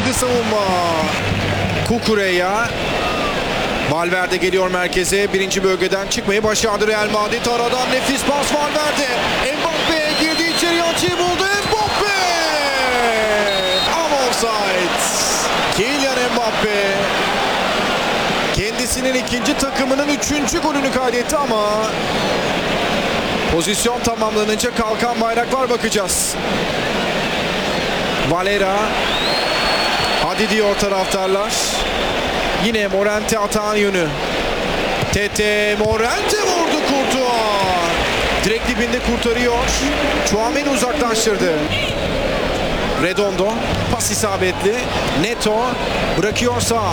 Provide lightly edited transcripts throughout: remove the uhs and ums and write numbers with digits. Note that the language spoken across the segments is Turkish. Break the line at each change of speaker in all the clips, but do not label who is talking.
Etkili savunma. Kukureya. Valverde geliyor merkeze. Birinci bölgeden çıkmayı başardı Real Madrid. Aradan nefis pas Valverde. Mbappe girdi içeri, açıyı buldu. Mbappe! Ama offside. Kylian Mbappe. Kendisinin ikinci, takımının 3. golünü kaydetti ama pozisyon tamamlanınca kalkan bayraklar bakacağız. Valera. Hadi diyor taraftarlar. Yine Morente atağın yönü. Tete, Morente vurdu Courtois. Direkt dibinde kurtarıyor. Tchouaméni uzaklaştırdı. Redondo pas isabetli. Neto bırakıyor sağa.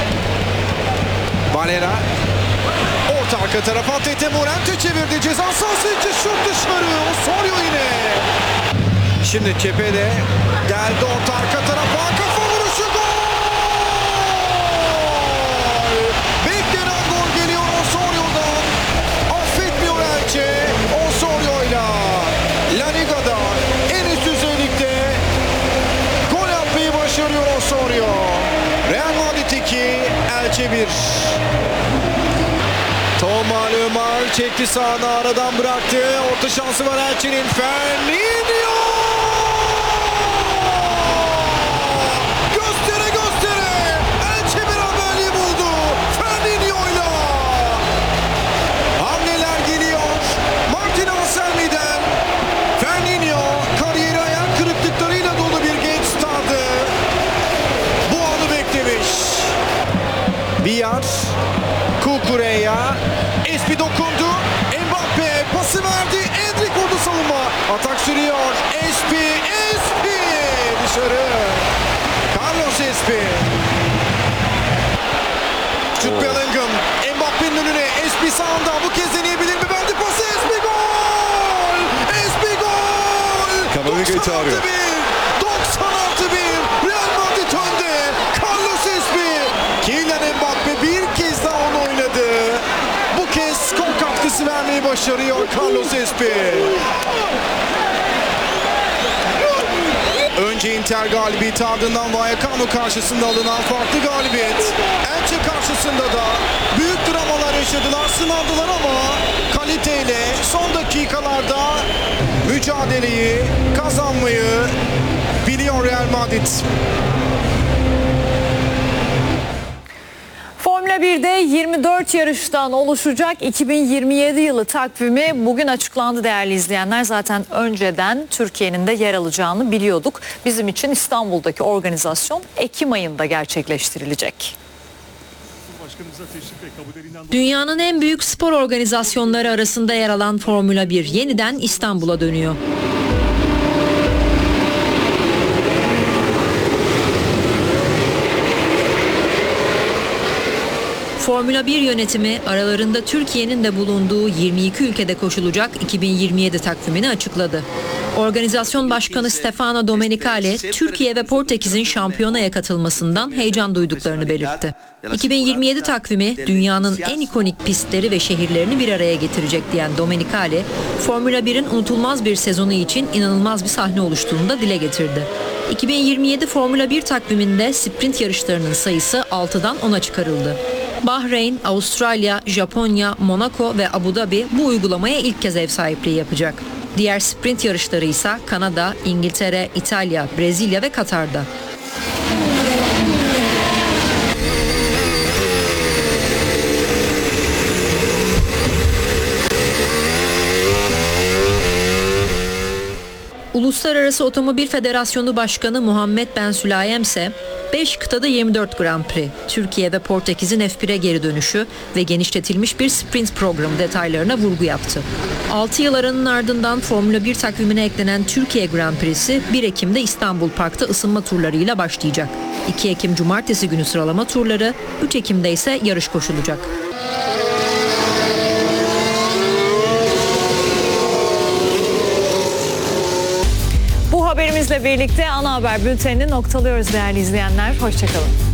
Valera. Orta arka tarafa Tete, Morente çevirdi. Ceza sahası içi şut dışarı. Osorio yine. Şimdi cephede. Geldi orta arka tarafa. Kafa vuruşu, gol! Beklenen gol geliyor Osorio'dan. Affetmiyor Elche. Osorio'yla La Liga'da en üst düzeylikte gol atmayı başarıyor Osorio. Real Madrid 2, Elche 1. Thomas Lemar çekti sağına, aradan bıraktı. Orta şansı var Elche'nin. Fernandinho! Göstere göstere Elche beraberliği buldu. Fernandinho'yla. Hamleler geliyor. Martin Anselmi'den. Fernandinho kariyeri ayak kırıklıklarıyla dolu bir genç stardı. Bu anı beklemiş. Villar. Kukureya. Espi dokundu. Mbappe pası verdi. Endrick vurdu savunma. Atak sürüyor. Espi. Dışarı. Carlos Espi. Jude Bellingham. Mbappe'nin önüne. Espi sağında. Bu kez deneyebilir mi? Verdi pası. Espi gol. Espi gol.
Camavinga çağırıyor.
96-1. Real Madrid önde. Carlos Espi. Kylian Mbappe bir kez daha onu oynadı. Bu kez skor katkısı vermeyi başarıyor Carlos Espi. Önce Inter galibiyeti, ardından Vallecano karşısında alınan farklı galibiyet. Elche karşısında da büyük dramalar yaşadılar, sınavdılar ama kaliteyle son dakikalarda mücadeleyi kazanmayı biliyor Real Madrid.
Formula 1'de 24 yarıştan oluşacak 2027 yılı takvimi bugün açıklandı değerli izleyenler. Zaten önceden Türkiye'nin de yer alacağını biliyorduk. Bizim için İstanbul'daki organizasyon Ekim ayında gerçekleştirilecek.
Dünyanın en büyük spor organizasyonları arasında yer alan Formula 1 yeniden İstanbul'a dönüyor. Formula 1 yönetimi aralarında Türkiye'nin de bulunduğu 22 ülkede koşulacak 2027 takvimini açıkladı. Organizasyon Başkanı Stefano Domenicali, Türkiye ve Portekiz'in şampiyonaya katılmasından heyecan duyduklarını belirtti. 2027 takvimi dünyanın en ikonik pistleri ve şehirlerini bir araya getirecek diyen Domenicali, Formula 1'in unutulmaz bir sezonu için inanılmaz bir sahne oluştuğunu da dile getirdi. 2027 Formula 1 takviminde sprint yarışlarının sayısı 6'dan 10'a çıkarıldı. Bahreyn, Avustralya, Japonya, Monaco ve Abu Dhabi bu uygulamaya ilk kez ev sahipliği yapacak. Diğer sprint yarışları ise Kanada, İngiltere, İtalya, Brezilya ve Katar'da. Uluslararası Otomobil Federasyonu Başkanı Muhammed Ben Sülayem ise 5 kıtada 24 Grand Prix, Türkiye ve Portekiz'in F1'e geri dönüşü ve genişletilmiş bir sprint programı detaylarına vurgu yaptı. 6 yıl aranın ardından Formula 1 takvimine eklenen Türkiye Grand Prix'si 1 Ekim'de İstanbul Park'ta ısınma turlarıyla başlayacak. 2 Ekim Cumartesi günü sıralama turları, 3 Ekim'de ise yarış koşulacak.
Bu haberimizle birlikte ana haber bültenini noktalıyoruz değerli izleyenler. Hoşçakalın.